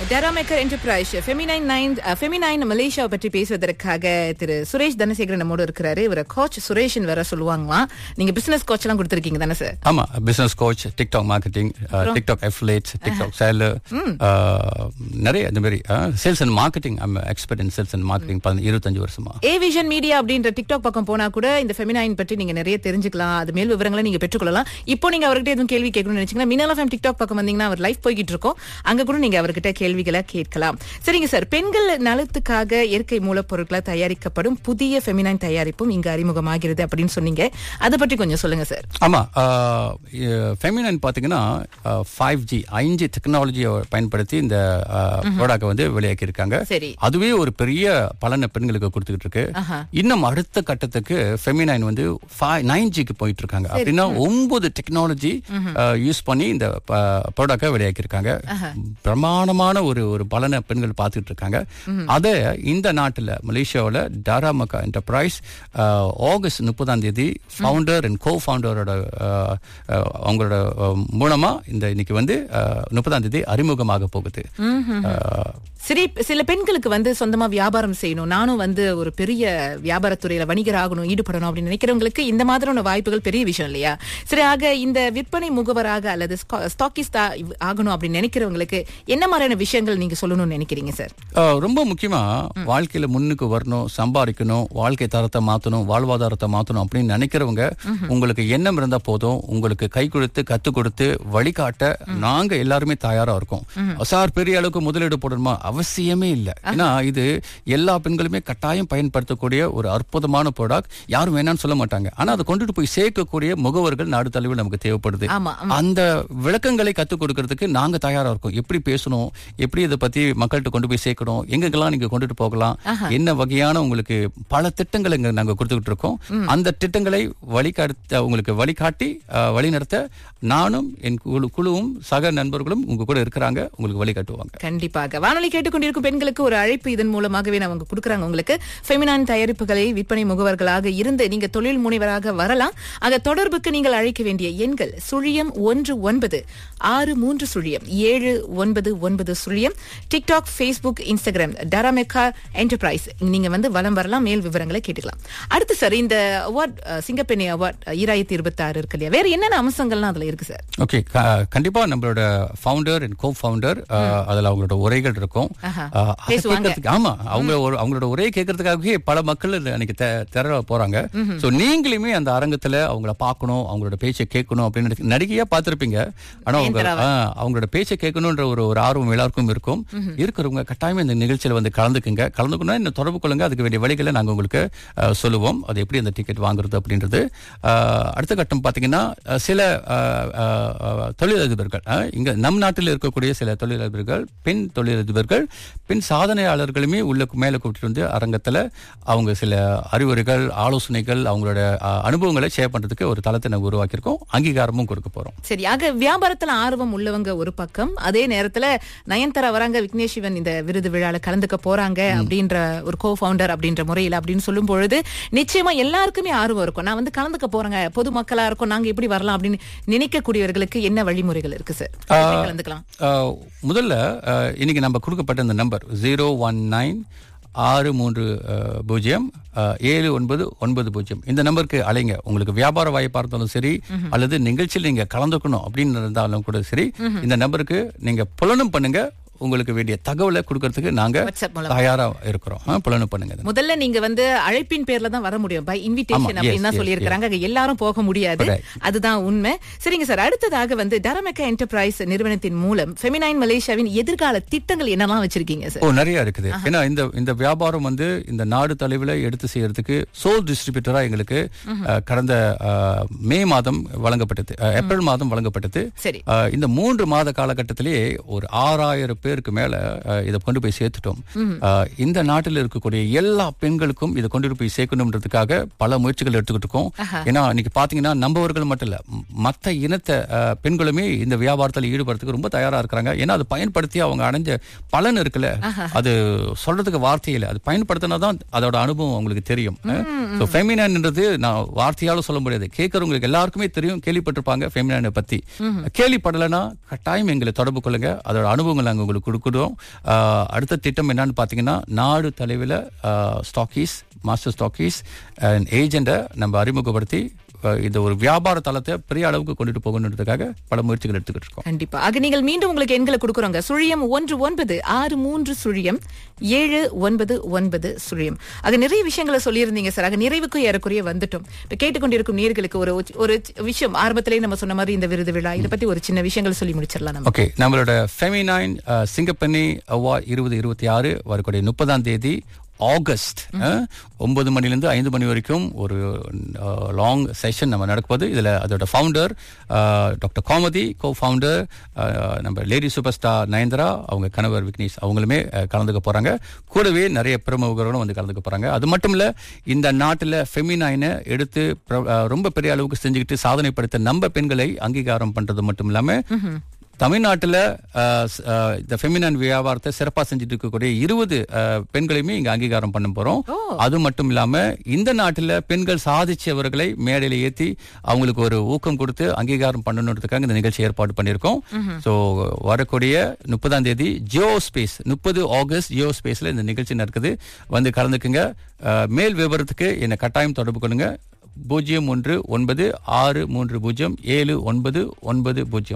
டெராமேக்கர் enterprise feminine மலேசியாவை பற்றி பேசுவதற்காக திரு சுரேஷ் தனசேகரன் நம்மோடு இருக்கிறாரு. இவரை கோச் சுரேஷன் வேற சொல்லுவாங்களாம். நீங்க பிசினஸ் கோச் எல்லாம் கொடுத்திருக்கீங்க தானே சார்? ஆமா, business coach, TikTok marketing, TikTok affiliates, TikTok seller, நிறைய இந்த மாதிரி sales and marketing. Expert in sales and marketing 25 வருஷமா. ஏ விஷன் மீடியா அப்படின்ற டிக்டாக் பக்கம் போனா கூட இந்த ஃபெமினைன் பற்றி நீங்க நிறைய தெரிஞ்சுக்கலாம். அது மேல் விவரங்களை நீங்க பெற்றுக்கொள்ளலாம். இப்போ நீங்க அவர்கிட்ட எதுவும் கேள்வி கேட்கணும்னு நினைச்சீங்கன்னா மின்னல் எஃப்எம் டிக்டாக் பக்கம் வந்தீங்கன்னா அவர் லைவ் போய்கிட்டு இருக்கோம். அங்க கூட நீங்க அவர்கிட்ட கேள்விகளை கேட்கலாம். சரிங்க சார், பெண்கள் நலத்துக்காக இயற்கை மூலப்பொருட்களை தயாரிக்கப்படும் புதிய ஃபெமினைன் தயாரிப்பும் இங்கு அறிமுகமாகிறது அப்படின்னு சொன்னீங்க. அதை பற்றி கொஞ்சம் சொல்லுங்க சார். ஆமா, ஃபெமினைன் பாத்தீங்கன்னா 5G டெக்னாலஜியை பயன்படுத்தி இந்த ப்ராடக்ட் வந்து வெளியாக்கி இருக்காங்க. அதுவே ஒரு பெரிய பலனை பெண்களுக்கு கொடுத்துக்கிட்டு இருக்கு. இன்னும் அடுத்த கட்டத்துக்கு ஃபெமினைன் வந்து 9Gக்கு போயிட்டு இருக்காங்க. அப்படின்னா 9 டெக்னாலஜி யூஸ் பண்ணி இந்த ப்ராடக்டை வெளியாக்கி இருக்காங்க. பிரமாணமான ஒரு பலனை பெண்கள் பார்த்துட்டு இருக்காங்க. அதை இந்த நாட்டில் மலேசியாவில் டாராமக்கா என்டர்பிரைஸ் ஆகஸ்ட் 30 ஃபவுண்டர் அண்ட் கோ ஃபவுண்டரோட அவங்களோட மூலமா இன்னைக்கு வந்து 30 அறிமுகமாக போகுது. சரி, சில பெண்களுக்கு வந்து சொந்தமா வியாபாரம் செய்யணும், நானும் வந்து ஒரு பெரிய வியாபாரத்துறையில வணிகர் ஆகணும், ஈடுபடணும் அப்படின்னு நினைக்கிறவங்களுக்கு இந்த மாதிரியான வாய்ப்புகள் பெரிய விஷயம் இல்லையா? சரி, ஆக இந்த விற்பனை முகவராக அல்லது ஸ்டாக்கிஸ்டா ஆகணும் அப்படின்னு நினைக்கிறவங்களுக்கு என்ன மாதிரியான விஷயங்கள் நீங்க சொல்லணும்னு நினைக்கிறீங்க சார்? ரொம்ப முக்கியமா வாழ்க்கையில முன்னுக்கு வரணும், சம்பாதிக்கணும், வாழ்க்கை தரத்தை மாத்தணும், வாழ்வாதாரத்தை மாத்தணும் அப்படின்னு நினைக்கிறவங்க உங்களுக்கு எண்ணம் இருந்தா போதும். உங்களுக்கு கை கொடுத்து கத்து கொடுத்து வழிகாட்ட நாங்க எல்லாருமே தயாரா இருக்கோம். சார் பெரிய அளவுக்கு முதலீடு போடணுமா? அவசியமே இல்லை. ஏன்னா இது எல்லா பெண்களுமே கட்டாயம் பயன்படுத்தக்கூடிய ஒரு அற்புதமான ப்ராடக்ட். யாரும் வேணாம்னு சொல்ல மாட்டாங்க. ஆனா அதை கொண்டுட்டு போய் சேர்க்கக்கூடிய முகவர்கள் நாடு தழுவில் நமக்கு தேவைப்படுது. அந்த விளக்கங்களை கத்துக் கொடுக்கறதுக்கு நாங்க தயாரா இருக்கோம். எப்படி பேசணும், எப்படி இதை பத்தி மக்கள்கிட்ட கொண்டு போய் சேர்க்கணும், எங்கெல்லாம் நீங்க கொண்டுட்டு போகலாம், என்ன வகையான உங்களுக்கு பல திட்டங்களை நாங்க கொடுத்துக்கிட்டு இருக்கோம். அந்த திட்டங்களை உங்களுக்கு வழிகாட்டி வழிநடத்த நானும் என் குழுவும் சக நண்பர்களும் உங்க கூட இருக்கிறாங்க, உங்களுக்கு வழிகாட்டுவாங்க. கண்டிப்பாக. வானொலி கேட்டுக்கொண்டிருக்கும் பெண்களுக்கு ஒரு அழைப்பு இதன் மூலமாகவே அவங்க கொடுக்குறாங்க. உங்களுக்கு ஃபெமினைன் தயாரிப்புகளை விற்பனை முகவர்களாக இருந்து நீங்க தொழில் முனைவராக வரலாம். அந்த தொடர்புக்கு நீங்கள் அழைக்க வேண்டிய எண்கள் 019630799 டிக்டாக், ஃபேஸ்புக், இன்ஸ்டாகிராம் டாராமேக்கா என்டர்பிரைஸ். நீங்க வந்து வலம் வரலாம், மேல் விவரங்களை கேட்டுக்கலாம். அடுத்து சார், இந்த அவார்ட் சிங்கப்பெண்ணி அவார்ட் 2026 இருக்கு இல்லையா, வேற என்னென்ன அம்சங்கள்லாம் அதுல இருக்கு சார்? ஓகே, கண்டிப்பா நம்மளோட ஃபவுண்டர் அண்ட் கோ ஃபவுண்டர் அதுல அவங்களோட உரைகள் இருக்கும். ஆமா, அவங்களோட உரையை கேட்கறதுக்காகவே பல மக்கள் அன்னைக்கு திரள போறாங்க. சோ நீங்களுமே அந்த அரங்கத்துல அவங்கள பார்க்கணும், அவங்களோட பேச்சை கேட்கணும் அப்படின்னு நடிகையா பார்த்திருப்பீங்க. ஆனா அவங்களோட பேச்சை கேட்கணும்ன்ற ஒரு ஆர்வம் எல்லாருக்கும் இருக்கும். இருக்கிறவங்க கட்டாயமா இந்த நிகழ்ச்சியில வந்து கலந்துக்கணும், இந்த தொடர்பு கொள்ளுங்க. அதுக்கு வேண்டிய வழிகளை நாங்க உங்களுக்கு சொல்லுவோம். அது எப்படி அந்த டிக்கெட் வாங்குறது அப்படின்றது. அடுத்த கட்டம் பாத்தீங்கன்னா சில தொழிலதிபர்கள், இங்க நம் நாட்டில் இருக்கக்கூடிய சில தொழிலதிபர்கள், பெண் தொழிலதிபர்கள், பெண் சாதனையாளர்களுமே உள்ள மேல கூப்பிட்டு வந்து அரங்கத்துல அவங்க சில அறிவுரைகள், ஆலோசனைகள், அவங்களோட அனுபவங்களை ஷேர் பண்றதுக்கு ஒரு தளத்தை நாங்க உருவாக்கியிருக்கோம். அங்கீகாரமும் கொடுக்க போறோம். சரியாக, வியாபாரத்துல ஆர்வம் உள்ளவங்க ஒரு பக்கம், அதே நேரத்துல நயன்தாரா வராங்க, விக்னேஷ் சிவன் இந்த விருது விழால கலந்துக்க போறாங்க அப்படின்ற ஒரு கோ ஃபவுண்டர் அப்படின்ற முறையில் அப்படின்னு சொல்லும் பொழுது நிச்சயமா எல்லாருக்குமே ஆர்வம் இருக்கும். நான் வந்து கலந்துக்க போறேங்க, பொதுமக்களா இருக்கும், நாங்க எப்படி வரலாம் அப்படின்னு நினைக்கக்கூடியவர்களுக்கு என்ன வழிமுறைகள் இருக்கு சார்? கலந்துக்கலாம். முதல்ல இன்னைக்கு நம்ம கொடுக்கப்பட்ட இந்த நம்பர் 01963079990 இந்த நம்பருக்கு அழைங்க. உங்களுக்கு வியாபார வாய்ப்பா இருந்தாலும் சரி, அல்லது நிகழ்ச்சியில் நீங்க கலந்துக்கணும் அப்படின்னு இருந்தாலும் கூட சரி, இந்த நம்பருக்கு நீங்க புலனும் பண்ணுங்க. உங்களுக்கு வேண்டிய தகவலை கொடுக்கறதுக்கு நாங்க தயாரா இருக்கிறோம். புலனும் பண்ணுங்க. முதல்ல நீங்க வந்து அழைப்பின் பேர்ல தான் வர முடியும், பை இன்விடேஷன் அப்படின்னு தான் சொல்லி இருக்காங்க. எல்லாரும் போக முடியாது, அதுதான் உண்மை. சரிங்க சார், அடுத்ததாக வந்து டாராமேக்கா என்டர்பிரைஸ் நிறுவனத்தின் மூலம் ஃபெமினைன் மலேசியாவின் எதிர்கால திட்டங்கள் என்னெல்லாம் வச்சிருக்கீங்க சார்? நிறைய இருக்குது. ஏன்னா இந்த வியாபாரம் வந்து இந்த நாடு தலைவில எடுத்து செய்யறதுக்கு சோல் டிஸ்ட்ரிபியூட்டரா எங்களுக்கு கடந்த மே மாதம் வழங்கப்பட்டது, ஏப்ரல் மாதம் வழங்கப்பட்டது. இந்த 3 மாத காலகட்டத்திலேயே ஒரு 6000 பேருக்கு மேல இதை கொண்டு போய் சேர்த்துட்டோம். இந்த நாட்டில் இருக்கக்கூடிய எல்லா பெண்களுக்கும் இதை கொண்டு போய் சேர்க்கணும்ன்றதுக்காக பல முயற்சிகள் எடுத்துக்கிட்டு இருக்கோம். ஏன்னா இன்னைக்கு பாத்தீங்கன்னா நம்பவர்கள் மட்டும் இல்ல, மத்த இனத்த பெண்களுமே இந்த வியாபாரத்தில் ஈடுபடுறதுக்கு ரொம்ப தயாரா இருக்கிறாங்க. ஏன்னா அது பயன்படுத்தி அவங்க அடைஞ்ச பலன் இருக்குல்ல, அது சொல்றதுக்கு வார்த்தை இல்லை, அது பயன்படுத்தினாதான் அதோட அனுபவம் அவங்களுக்கு தெரியும். ஃபெமினைன்ன்றது நான் வார்த்தையால சொல்ல முடியாது, கேட்கறவங்களுக்கு எல்லாருக்குமே தெரியும், கேள்விப்பட்டிருப்பாங்க ஃபெமினைனை பத்தி. கேள்விப்படலைன்னா கட்டாயம் எங்களை தொடர்பு கொள்ளுங்க, அதோட அனுபவங்கள் நாங்க உங்களுக்கு கொடுக்குறோம். அடுத்த திட்டம் என்னன்னு பார்த்தீங்கன்னா, நாடு தலைவில் ஸ்டாக்கீஸ், மாஸ்டர் ஸ்டாக்கீஸ் ஏஜெண்டை நம்ம அறிமுகப்படுத்தி இந்த ஒரு வியாபார தளத்தை பெரிய அளவுக்கு கொண்டுட்டு போகணுன்றதுக்காக பல முயற்சிகள் எடுத்துக்கிட்டு இருக்கோம். கண்டிப்பா. ஆக நீங்கள் மீண்டும் உங்களுக்கு எண்களை கொடுக்குறோங்க. 019630799. ஆக நிறைய விஷயங்களை சொல்லியிருந்தீங்க சார். ஆக நிறைவுக்கு ஏறக்குறைய வந்துட்டோம். இப்ப கேட்டுக்கொண்டிருக்கும் நேயர்களுக்கு ஒரு விஷயம் ஆரம்பத்திலேயே நம்ம சொன்ன மாதிரி இந்த விருது விழா இதை பத்தி ஒரு சின்ன விஷயங்கள் சொல்லி முடிச்சிடலாம் நம்ம. ஓகே, நம்மளோட ஃபெமினைன் சிங்கப்பெண்ணி அவார்ட் 2026 வரக்கூடிய 30ஆம் தேதி ஆகஸ்ட் 9 மணிலிருந்து 5 மணி வரைக்கும் ஒரு லாங் செஷன் நம்ம நடக்குது. இதுல அதோட founder doctor Gomathi, co founder நம்ம லேடி சூப்பர் ஸ்டார் நயன்தாரா, அவங்க கணவர் விக்னேஷ் அவங்களுமே கலந்துக்க போறாங்க. கூடவே நிறைய பிரமுகர்களும் வந்து கலந்துக்க போறாங்க. அது மட்டும் இல்ல, இந்த நாட்டுல ஃபெமினைனை எடுத்து ரொம்ப பெரிய அளவுக்கு செஞ்சுக்கிட்டு சாதனை படுத்த நம்ம பெண்களை அங்கீகாரம் பண்றது மட்டும் இல்லாம தமிழ்நாட்டுல இந்த ஃபெமினைன் வியாபாரத்தை சிறப்பா செஞ்சுட்டு இருக்கக்கூடிய 20 பெண்களையுமே இங்க அங்கீகாரம் பண்ண போறோம். அது மட்டும் இல்லாம இந்த நாட்டுல பெண்கள் சாதிச்சவர்களை மேடையில ஏத்தி அவங்களுக்கு ஒரு ஊக்கம் கொடுத்து அங்கீகாரம் பண்ணணுன்றதுக்காக இந்த நிகழ்ச்சி ஏற்பாடு பண்ணிருக்கோம். சோ வரக்கூடிய 30ஆம் தேதி ஜியோ ஸ்பேஸ் 30 ஆகஸ்ட் ஜியோ ஸ்பேஸ்ல இந்த நிகழ்ச்சி நடக்குது. வந்து கலந்துக்குங்க. மேல் விவரத்துக்கு என்ன கட்டாயம் தொடர்பு கொள்ளுங்க. 016307990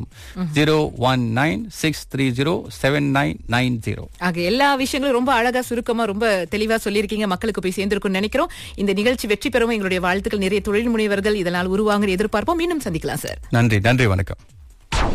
01963079990. ஆக எல்லா விஷயங்களும் ரொம்ப அழகா சுருக்கமா ரொம்ப தெளிவா சொல்லியிருக்கீங்க. மக்களுக்கு போய் சேர்ந்திருக்கும்னு நினைக்கிறோம். இந்த நிகழ்ச்சி வெற்றி பெறவும் எங்களுடைய வாழ்த்துக்கள். நிறைய தொழில் முனைவர்கள் இதனால் உருவாங்க எதிர்பார்ப்போம். மீண்டும் சந்திக்கலாம் சார். நன்றி, வணக்கம்.